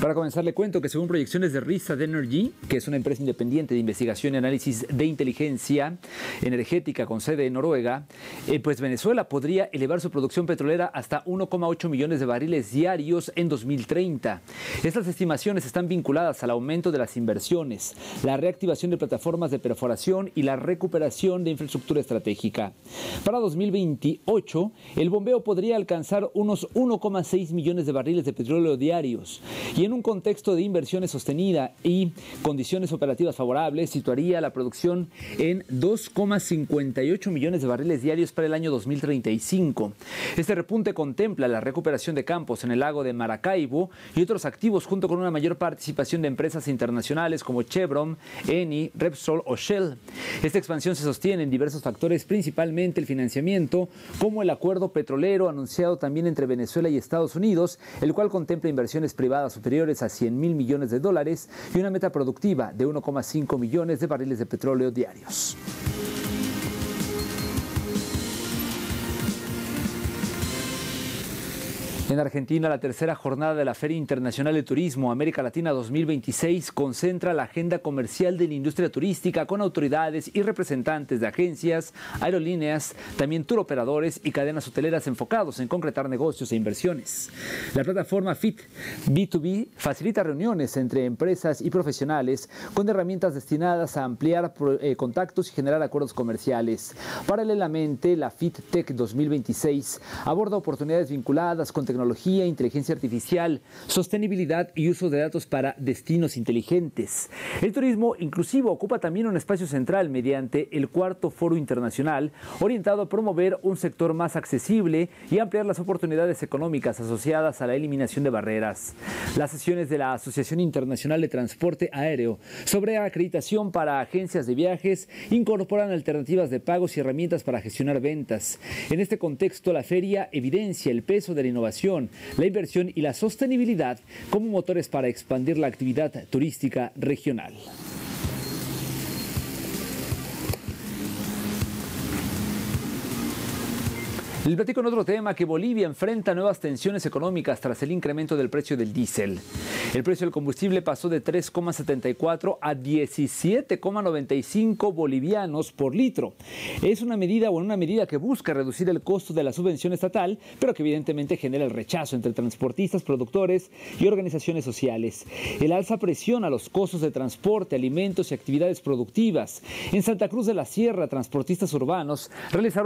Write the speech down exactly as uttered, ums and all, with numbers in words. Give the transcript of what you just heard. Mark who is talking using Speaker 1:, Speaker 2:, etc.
Speaker 1: Para comenzar, le cuento que según proyecciones de Rystad Energy, que es una empresa independiente de investigación y análisis de inteligencia energética con sede en Noruega, eh, pues Venezuela podría elevar su producción petrolera hasta uno coma ocho millones de barriles diarios en dos mil treinta. Estas estimaciones están vinculadas al aumento de las inversiones, la reactivación de plataformas de perforación y la recuperación de infraestructura estratégica. Para dos mil veintiocho, el bombeo podría alcanzar unos uno coma seis millones de barriles de petróleo diarios, y en un contexto de inversiones sostenida y condiciones operativas favorables, situaría la producción en dos coma cincuenta y ocho millones de barriles diarios para el año dos mil treinta y cinco. Este repunte contempla la recuperación de campos en el lago de Maracaibo y otros activos, junto con una mayor participación de empresas internacionales como Chevron, Eni, Repsol o Shell. Esta expansión se sostiene en diversos factores, principalmente el financiamiento, como el acuerdo petrolero anunciado también entre Venezuela y Estados Unidos, el cual contempla inversiones privadas superiores a cien mil millones de dólares y una meta productiva de uno coma cinco millones de barriles de petróleo diarios. En Argentina, la tercera jornada de la Feria Internacional de Turismo América Latina dos mil veintiséis concentra la agenda comercial de la industria turística con autoridades y representantes de agencias, aerolíneas, también tour operadores y cadenas hoteleras enfocados en concretar negocios e inversiones. La plataforma F I T B dos B facilita reuniones entre empresas y profesionales con herramientas destinadas a ampliar eh, contactos y generar acuerdos comerciales. Paralelamente, la F I T Tech dos mil veintiséis aborda oportunidades vinculadas con tecnología tecnología, inteligencia artificial, sostenibilidad y uso de datos para destinos inteligentes. El turismo inclusivo ocupa también un espacio central mediante el cuarto Foro Internacional, orientado a promover un sector más accesible y ampliar las oportunidades económicas asociadas a la eliminación de barreras. Las sesiones de la Asociación Internacional de Transporte Aéreo sobre acreditación para agencias de viajes incorporan alternativas de pagos y herramientas para gestionar ventas. En este contexto, la feria evidencia el peso de la innovación, la inversión y la sostenibilidad como motores para expandir la actividad turística regional. Les platico en otro tema que Bolivia enfrenta nuevas tensiones económicas tras el incremento del precio del diésel. El precio del combustible pasó de tres coma setenta y cuatro a diecisiete coma noventa y cinco bolivianos por litro. Es una medida o una medida que busca reducir el costo de la subvención estatal, pero que evidentemente genera el rechazo entre transportistas, productores y organizaciones sociales. El alza presiona los costos de transporte, alimentos y actividades productivas. En Santa Cruz de la Sierra, transportistas urbanos realizaron